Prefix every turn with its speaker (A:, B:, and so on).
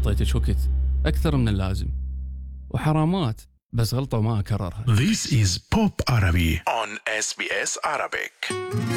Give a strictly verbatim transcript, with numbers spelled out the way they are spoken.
A: أعطيتك وقت أكثر من اللازم، وحرامات بس غلطة وما أكررها.
B: This is Pop Arabi on S B S Arabic.